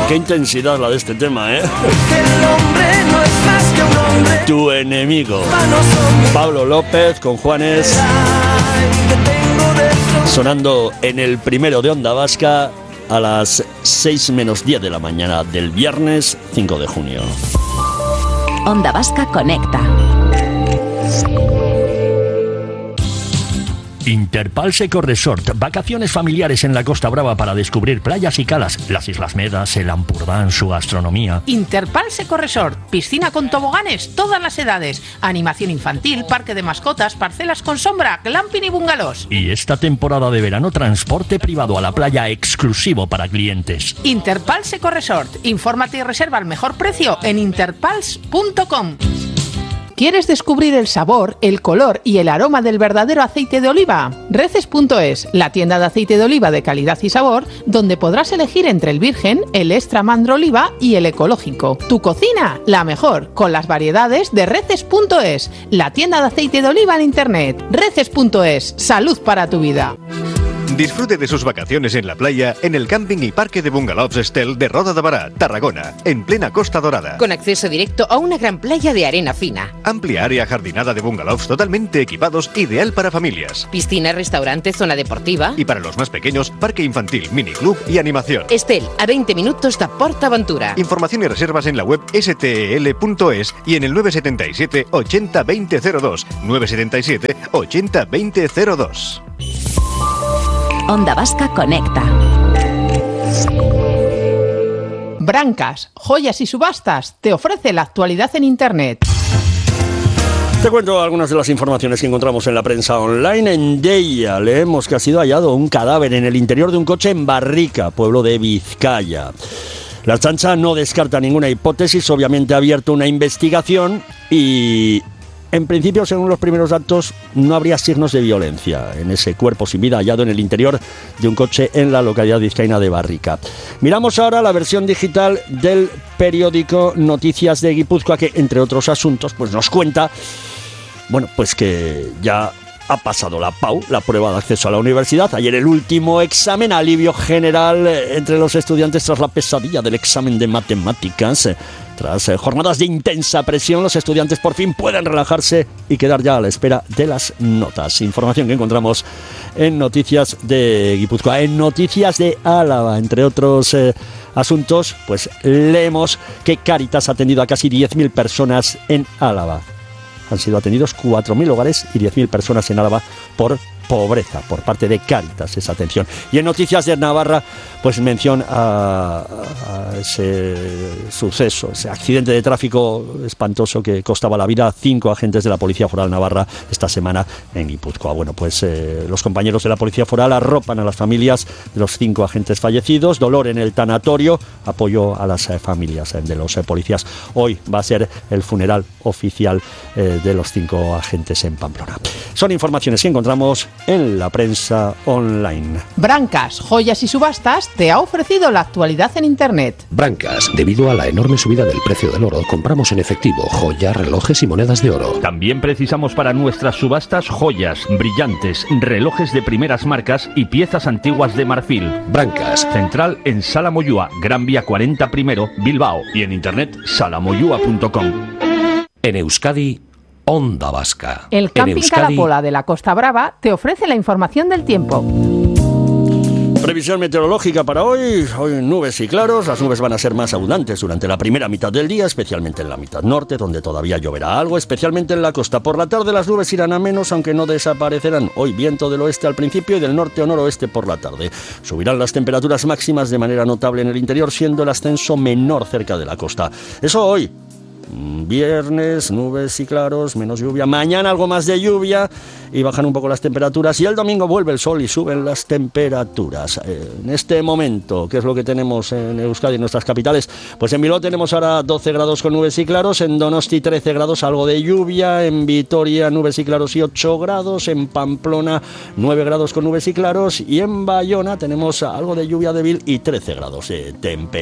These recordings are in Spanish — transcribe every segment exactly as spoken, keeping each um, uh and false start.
Qué intensidad la de este tema, ¿eh? Tu enemigo. Pablo López con Juanes, sonando en el primero de Onda Vasca a las seis menos diez de la mañana del viernes cinco de junio. Onda Vasca conecta. Interpals Eco Resort, vacaciones familiares en la Costa Brava para descubrir playas y calas, las Islas Medas, el Ampurdán, su gastronomía. Interpals Eco Resort, piscina con toboganes, todas las edades, animación infantil, parque de mascotas, parcelas con sombra, glamping y bungalows. Y esta temporada de verano, transporte privado a la playa exclusivo para clientes. Interpals Eco Resort, infórmate y reserva al mejor precio en interpals punto com. ¿Quieres descubrir el sabor, el color y el aroma del verdadero aceite de oliva? Reces punto es, la tienda de aceite de oliva de calidad y sabor, donde podrás elegir entre el virgen, el extra mandro oliva y el ecológico. Tu cocina, la mejor, con las variedades de Reces punto es, la tienda de aceite de oliva en internet. Reces punto es, salud para tu vida. Disfrute de sus vacaciones en la playa en el camping y parque de bungalows Estel de Roda de Bará, Tarragona, en plena Costa Dorada. Con acceso directo a una gran playa de arena fina. Amplia área jardinada de bungalows totalmente equipados, ideal para familias. Piscina, restaurante, zona deportiva. Y para los más pequeños, parque infantil, miniclub y animación. Estel, a veinte minutos de PortAventura. Información y reservas en la web ese te ele punto es y en el nueve setenta y siete ochenta veinte cero dos. nueve setenta y siete ochenta veinte cero dos. Onda Vasca conecta. Brancas, joyas y subastas te ofrece la actualidad en internet. Te cuento algunas de las informaciones que encontramos en la prensa online. En Deia leemos que ha sido hallado un cadáver en el interior de un coche en Barrica, pueblo de Vizcaya. La Ertzaintza no descarta ninguna hipótesis, obviamente ha abierto una investigación y... en principio, según los primeros datos, no habría signos de violencia en ese cuerpo sin vida hallado en el interior de un coche en la localidad vizcaína de Barrica. Miramos ahora la versión digital del periódico Noticias de Guipúzcoa, que, entre otros asuntos, pues nos cuenta, bueno, pues que ya ha pasado la P A U, la prueba de acceso a la universidad. Ayer el último examen, alivio general entre los estudiantes tras la pesadilla del examen de matemáticas. Tras eh, jornadas de intensa presión, los estudiantes por fin pueden relajarse y quedar ya a la espera de las notas. Información que encontramos en Noticias de Guipúzcoa. En Noticias de Álava, entre otros eh, asuntos, pues leemos que Cáritas ha atendido a casi diez mil personas en Álava. Han sido atendidos cuatro mil hogares y diez mil personas en Álava por pobreza, por parte de Cáritas, esa atención. Y en Noticias de Navarra, pues mención a, a ese suceso, ese accidente de tráfico espantoso que costaba la vida a cinco agentes de la Policía Foral Navarra esta semana en Guipúzcoa. Bueno, pues eh, los compañeros de la Policía Foral arropan a las familias de los cinco agentes fallecidos, dolor en el tanatorio, apoyo a las eh, familias eh, de los eh, policías. Hoy va a ser el funeral oficial eh, de los cinco agentes en Pamplona. Son informaciones que encontramos en la prensa online. Brancas, joyas y subastas te ha ofrecido la actualidad en internet. Brancas, debido a la enorme subida del precio del oro, compramos en efectivo joyas, relojes y monedas de oro. También precisamos para nuestras subastas joyas, brillantes, relojes de primeras marcas y piezas antiguas de marfil. Brancas. Central en Sala Moyúa, Gran Vía cuarenta primero, Bilbao, y en internet salamoyúa punto com. En Euskadi, Onda Vasca. El camping Euskadi... Calapola de la Costa Brava te ofrece la información del tiempo. Previsión meteorológica para hoy. Hoy nubes y claros. Las nubes van a ser más abundantes durante la primera mitad del día, especialmente en la mitad norte, donde todavía lloverá algo, especialmente en la costa. Por la tarde las nubes irán a menos, aunque no desaparecerán. Hoy viento del oeste al principio y del norte o noroeste por la tarde. Subirán las temperaturas máximas de manera notable en el interior, siendo el ascenso menor cerca de la costa. Eso hoy. Viernes, nubes y claros, menos lluvia. Mañana algo más de lluvia y bajan un poco las temperaturas. Y el domingo vuelve el sol y suben las temperaturas. En este momento, ¿qué es lo que tenemos en Euskadi, en nuestras capitales? Pues en Bilbao tenemos ahora doce grados con nubes y claros. En Donosti trece grados, algo de lluvia. En Vitoria nubes y claros y ocho grados. En Pamplona nueve grados con nubes y claros. Y en Bayona tenemos algo de lluvia débil y trece grados de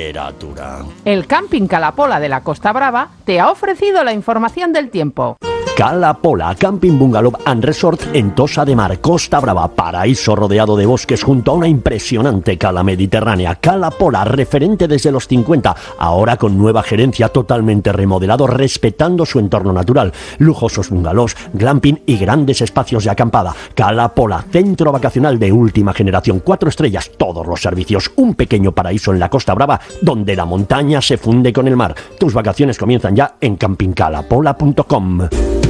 temperatura. El camping Calapola de la Costa Brava te ha ofrecido la información del tiempo. Cala Pola, Camping Bungalow and Resort en Tossa de Mar, Costa Brava, paraíso rodeado de bosques junto a una impresionante cala mediterránea. Cala Pola, referente desde los cincuenta, ahora con nueva gerencia, totalmente remodelado, respetando su entorno natural. Lujosos bungalows, glamping y grandes espacios de acampada. Cala Pola, centro vacacional de última generación, cuatro estrellas, todos los servicios, un pequeño paraíso en la Costa Brava donde la montaña se funde con el mar. Tus vacaciones comienzan ya en camping cala pola punto com.